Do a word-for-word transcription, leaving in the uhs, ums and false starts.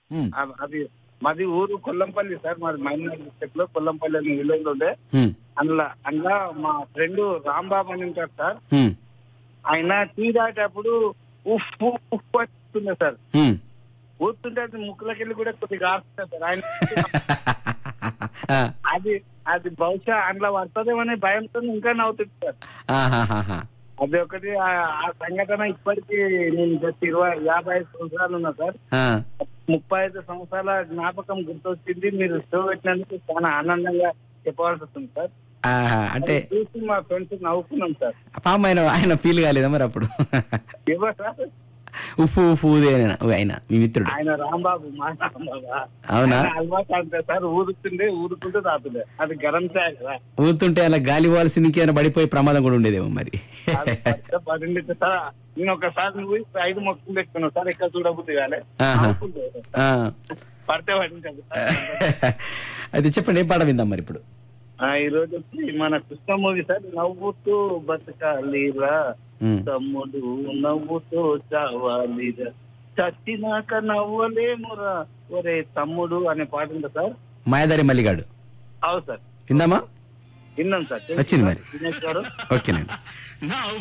ఉమ్, అ- అది మాది ఊరు కొల్లంపల్లి సార్, మాది మైనార్ డిస్ట్రిక్ట్ లో కొల్లంపల్లి అనే విలేజ్ లో ఉండే. ఉమ్, అందులో అందులో మా ఫ్రెండ్ రాంబాబు అని ఉంటారు సార్. ఉమ్, ఆయన టీ తాగేటప్పుడు ఉఫ్ ఉఫ్ ఉఫ్ వస్తుండే సార్. ఉమ్. ఊరుతుంటే అది ముక్కులకి వెళ్ళి కూడా కొద్దిగా ఆడుతుంది సార్ ఆయన. ఆ, అది అది బహుశా అందులో పడుతుందేమనే భయంతో ఇంకా నవ్వుతుంది సార్. ఆహాహాహా. అది ఒకటి. ఆ ఆ సంఘటన ఇప్పటికీ నేను జస్ట్ ఇరవై యాభై ఐదు సంవత్సరాలు ఉన్నా సార్. ఆ, ముప్పై ఐదు సంవత్సరాల జ్ఞాపకం గుర్తొచ్చింది. మీరు షో పెట్టినందుకు చాలా ఆనందంగా చెప్పవలసి వస్తుంది సార్. ఆహా. అంటే అది చూసి మా ఫ్రెండ్స్ నవ్వుకున్నాం సార్. పాపం ఆయన ఆయన ఫీల్ కాలేదా మరి అప్పుడు? ఎవరు సార్? ఉఫు ఉఫు ఊదే ఆయన ఆయన మీ మిత్రుడు. ఆయన రాంబాబు, మా రాంబాబు. అవునా? ఆయన అలవాటు అంతే సార్, ఊరుతుండే ఊరుకుంటూ తాతుండే. అది గరం చాయ్ కదా. ఊతుంటే అలా గాలి వాల్సి ఇంకేమైనా పడిపోయే ప్రమాదం కూడా ఉండేదేమో మరి. అది పడితే పడింది సార్. నేను ఒకసారి నువ్వు ఐదు మొక్కలు పెట్టుకున్నావు సార్, ఎక్కడ చూడబుద్ది కాలే. ఆహా. నవ్వుకుంటూ ఆ. పడితే పడింది సార్. అయితే చెప్పండి, ఏం పాట విందాం మరి ఇప్పుడు? ఆ, ఈ రోజు వచ్చి మన కృష్ణ మూవీ సార్. నవ్వుతూ బతకాలిరా ఉమ్. తమ్ముడు, నవ్వుతూ చావాలిరా, చచ్చినాక నవ్వలేమురా ఒరే తమ్ముడు అనే పాట ఉంది సార్. మాయాదారి మల్లిగాడు అవును సార్, విందామా? విన్నాం సార్. వచ్చింది మరి. దినేష్ గారు. ఓకేనండి.